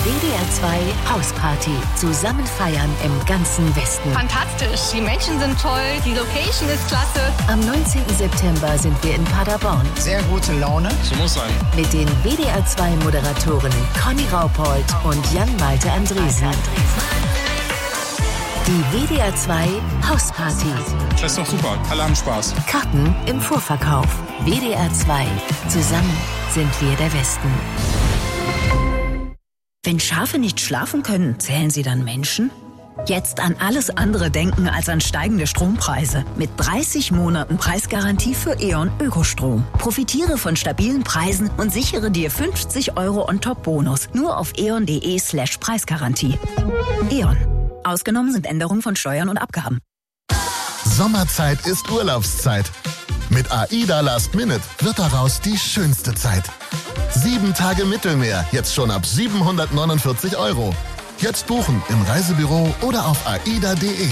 WDR 2 Hausparty. Zusammen feiern im ganzen Westen. Fantastisch, die Menschen sind toll, die Location ist klasse. Am 19. September sind wir in Paderborn. Sehr gute Laune. So muss sein. Mit den WDR 2 Moderatoren Conny Raupold und Jan-Malte Andresen. Die WDR 2 Hausparty. Das ist doch super. Alle haben Spaß. Karten im Vorverkauf. WDR 2. Zusammen sind wir der Westen. Wenn Schafe nicht schlafen können, zählen sie dann Menschen? Jetzt an alles andere denken als an steigende Strompreise. Mit 30 Monaten Preisgarantie für E.ON Ökostrom. Profitiere von stabilen Preisen und sichere dir 50 € On-Top-Bonus. Nur auf eon.de/Preisgarantie. E.ON. Ausgenommen sind Änderungen von Steuern und Abgaben. Sommerzeit ist Urlaubszeit. Mit AIDA Last Minute wird daraus die schönste Zeit. 7 Tage Mittelmeer, jetzt schon ab 749 €. Jetzt buchen im Reisebüro oder auf aida.de.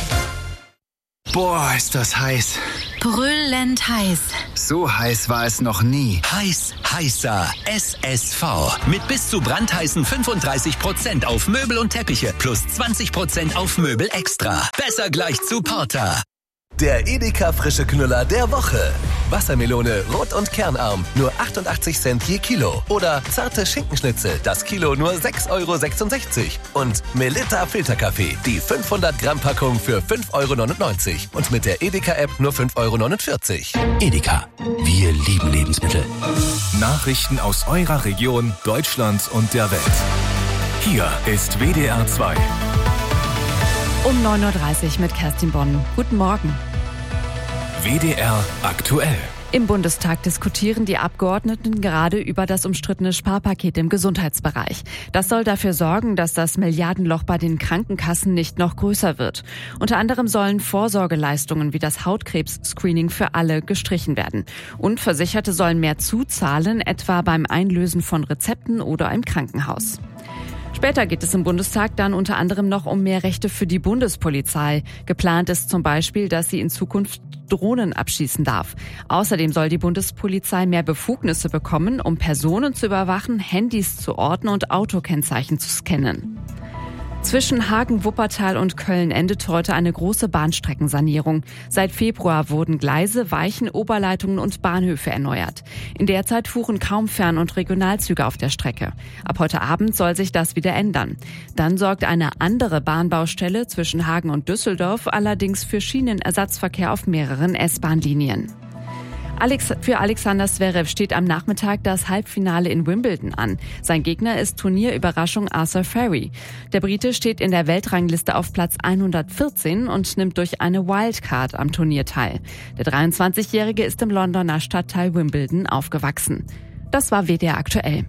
Boah, ist das heiß. Brüllend heiß. So heiß war es noch nie. Heißer SSV. Mit bis zu brandheißen 35% auf Möbel und Teppiche plus 20% auf Möbel extra. Besser gleich zu Porter. Der Edeka frische Knüller der Woche. Wassermelone rot und kernarm, nur 88 Cent je Kilo. Oder zarte Schinkenschnitzel, das Kilo nur 6,66 €. Und Melitta Filterkaffee, die 500 Gramm Packung für 5,99 €. Und mit der Edeka-App nur 5,49 €. Edeka. Wir lieben Lebensmittel. Nachrichten aus eurer Region, Deutschland und der Welt. Hier ist WDR 2. Um 9:30 Uhr mit Kerstin Bonn. Guten Morgen. WDR aktuell. Im Bundestag diskutieren die Abgeordneten gerade über das umstrittene Sparpaket im Gesundheitsbereich. Das soll dafür sorgen, dass das Milliardenloch bei den Krankenkassen nicht noch größer wird. Unter anderem sollen Vorsorgeleistungen wie das Hautkrebs-Screening für alle gestrichen werden. Und Versicherte sollen mehr zuzahlen, etwa beim Einlösen von Rezepten oder im Krankenhaus. Später geht es im Bundestag dann unter anderem noch um mehr Rechte für die Bundespolizei. Geplant ist zum Beispiel, dass sie in Zukunft Drohnen abschießen darf. Außerdem soll die Bundespolizei mehr Befugnisse bekommen, um Personen zu überwachen, Handys zu orten und Autokennzeichen zu scannen. Zwischen Hagen, Wuppertal und Köln endet heute eine große Bahnstreckensanierung. Seit Februar wurden Gleise, Weichen, Oberleitungen und Bahnhöfe erneuert. In der Zeit fuhren kaum Fern- und Regionalzüge auf der Strecke. Ab heute Abend soll sich das wieder ändern. Dann sorgt eine andere Bahnbaustelle zwischen Hagen und Düsseldorf allerdings für Schienenersatzverkehr auf mehreren S-Bahn-Linien. Für Alexander Zverev steht am Nachmittag das Halbfinale in Wimbledon an. Sein Gegner ist Turnierüberraschung Arthur Ferry. Der Brite steht in der Weltrangliste auf Platz 114 und nimmt durch eine Wildcard am Turnier teil. Der 23-Jährige ist im Londoner Stadtteil Wimbledon aufgewachsen. Das war WDR aktuell.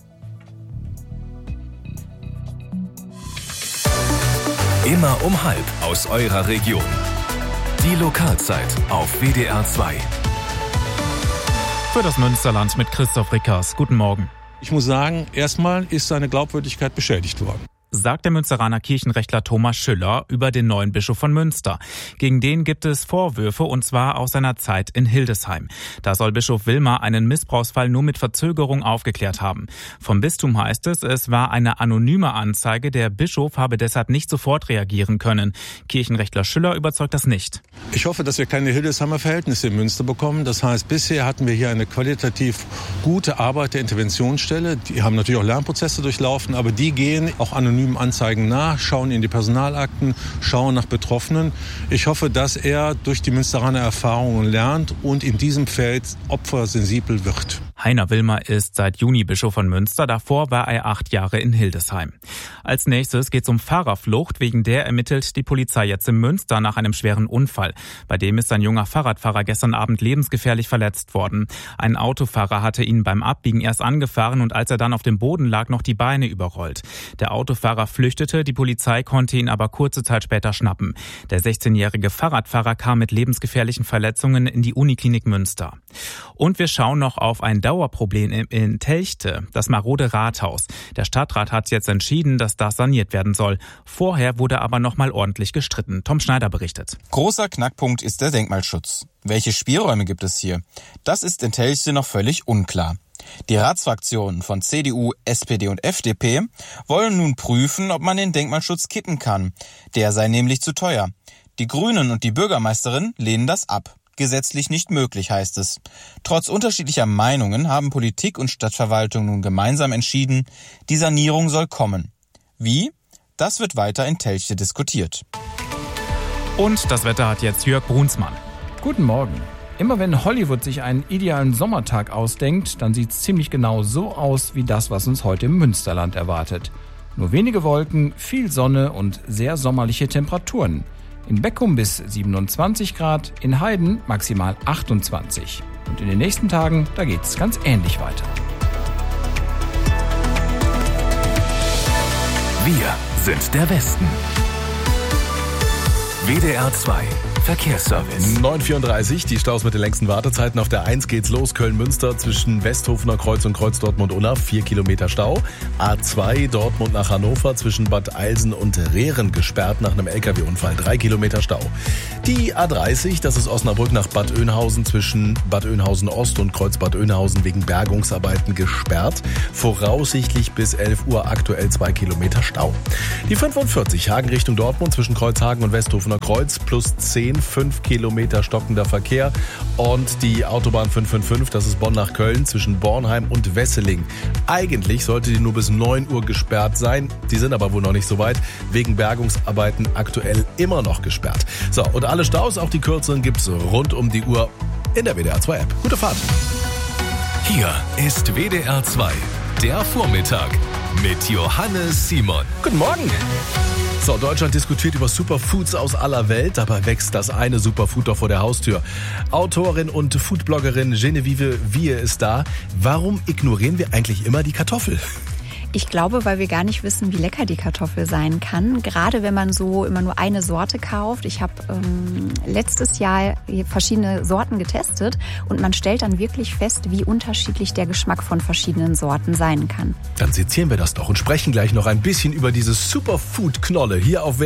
Immer um 12:30 aus eurer Region. Die Lokalzeit auf WDR 2. Für das Münsterland mit Christoph Rickers. Guten Morgen. Ich muss sagen, erstmal ist seine Glaubwürdigkeit beschädigt worden. Sagt der Münsteraner Kirchenrechtler Thomas Schüller über den neuen Bischof von Münster. Gegen den gibt es Vorwürfe, und zwar aus seiner Zeit in Hildesheim. Da soll Bischof Wilmer einen Missbrauchsfall nur mit Verzögerung aufgeklärt haben. Vom Bistum heißt es war eine anonyme Anzeige, der Bischof habe deshalb nicht sofort reagieren können. Kirchenrechtler Schüller überzeugt das nicht. Ich hoffe, dass wir keine Hildesheimer Verhältnisse in Münster bekommen. Das heißt, bisher hatten wir hier eine qualitativ gute Arbeit der Interventionsstelle. Die haben natürlich auch Lernprozesse durchlaufen, aber die gehen auch anonym Anzeigen nach, schauen in die Personalakten, schauen nach Betroffenen. Ich hoffe, dass er durch die Münsteraner Erfahrungen lernt und in diesem Feld opfersensibel wird. Heiner Wilmer ist seit Juni Bischof von Münster. Davor war er 8 Jahre in Hildesheim. Als nächstes geht es um Fahrerflucht. Wegen der ermittelt die Polizei jetzt in Münster nach einem schweren Unfall. Bei dem ist ein junger Fahrradfahrer gestern Abend lebensgefährlich verletzt worden. Ein Autofahrer hatte ihn beim Abbiegen erst angefahren und als er dann auf dem Boden lag, noch die Beine überrollt. Der Autofahrer flüchtete, die Polizei konnte ihn aber kurze Zeit später schnappen. Der 16-jährige Fahrradfahrer kam mit lebensgefährlichen Verletzungen in die Uniklinik Münster. Und wir schauen noch auf ein Dauerproblem in Telchte, das marode Rathaus. Der Stadtrat hat jetzt entschieden, dass das saniert werden soll. Vorher wurde aber noch mal ordentlich gestritten. Tom Schneider berichtet. Großer Knackpunkt ist der Denkmalschutz. Welche Spielräume gibt es hier? Das ist in Telchte noch völlig unklar. Die Ratsfraktionen von CDU, SPD und FDP wollen nun prüfen, ob man den Denkmalschutz kippen kann. Der sei nämlich zu teuer. Die Grünen und die Bürgermeisterin lehnen das ab. Gesetzlich nicht möglich, heißt es. Trotz unterschiedlicher Meinungen haben Politik und Stadtverwaltung nun gemeinsam entschieden, die Sanierung soll kommen. Wie? Das wird weiter in Telchte diskutiert. Und das Wetter hat jetzt Jörg Brunsmann. Guten Morgen. Immer wenn Hollywood sich einen idealen Sommertag ausdenkt, dann sieht es ziemlich genau so aus wie das, was uns heute im Münsterland erwartet. Nur wenige Wolken, viel Sonne und sehr sommerliche Temperaturen. In Beckum bis 27 Grad, in Heiden maximal 28. Und in den nächsten Tagen, da geht's ganz ähnlich weiter. Wir sind der Westen. WDR 2 Verkehrsservice. 9:34, die Staus mit den längsten Wartezeiten. Auf der 1 geht's los, Köln-Münster zwischen Westhofener Kreuz und Kreuz Dortmund-Unna, 4 Kilometer Stau. A2 Dortmund nach Hannover zwischen Bad Eilsen und Rehren gesperrt nach einem LKW-Unfall, 3 Kilometer Stau. Die A30, das ist Osnabrück nach Bad Oeynhausen zwischen Bad Oeynhausen Ost und Kreuz Bad Oeynhausen wegen Bergungsarbeiten gesperrt. Voraussichtlich bis 11 Uhr aktuell 2 Kilometer Stau. Die 45 Hagen Richtung Dortmund zwischen Kreuzhagen und Westhofener Kreuz plus 10, 5 Kilometer stockender Verkehr. Und die Autobahn 555, das ist Bonn nach Köln zwischen Bornheim und Wesseling. Eigentlich sollte die nur bis 9 Uhr gesperrt sein. Die sind aber wohl noch nicht so weit. Wegen Bergungsarbeiten aktuell immer noch gesperrt. So, und alle Staus, auch die kürzeren, gibt's rund um die Uhr in der WDR 2 App. Gute Fahrt. Hier ist WDR 2, der Vormittag mit Johannes Simon. Guten Morgen. So, Deutschland diskutiert über Superfoods aus aller Welt. Dabei wächst das eine Superfood doch vor der Haustür. Autorin und Foodbloggerin Genevieve Wihe ist da. Warum ignorieren wir eigentlich immer die Kartoffel? Ich glaube, weil wir gar nicht wissen, wie lecker die Kartoffel sein kann. Gerade wenn man so immer nur eine Sorte kauft. Ich habe letztes Jahr verschiedene Sorten getestet und man stellt dann wirklich fest, wie unterschiedlich der Geschmack von verschiedenen Sorten sein kann. Dann sezieren wir das doch und sprechen gleich noch ein bisschen über diese Superfood-Knolle hier auf